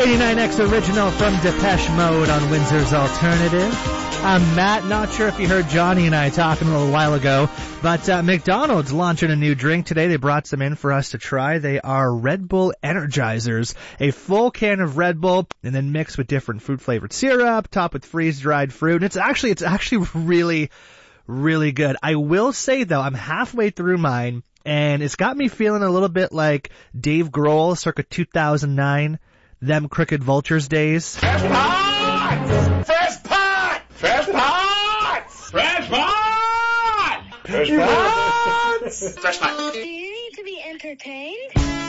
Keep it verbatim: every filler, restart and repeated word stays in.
eighty-nine X original from Depeche Mode on Windsor's Alternative. I'm Matt. Not sure if you heard Johnny and I talking a little while ago, but uh, McDonald's launching a new drink today. They brought some in for us to try. They are Red Bull Energizers, a full can of Red Bull, and then mixed with different fruit-flavored syrup, topped with freeze-dried fruit. And it's actually, it's actually really, really good. I will say though, I'm halfway through mine, and it's got me feeling a little bit like Dave Grohl, circa two thousand nine, them Crooked Vultures days. Fresh pots! Fresh pot! Fresh pots! Fresh pot! Fresh pots! Fresh pot. Do you need to be entertained?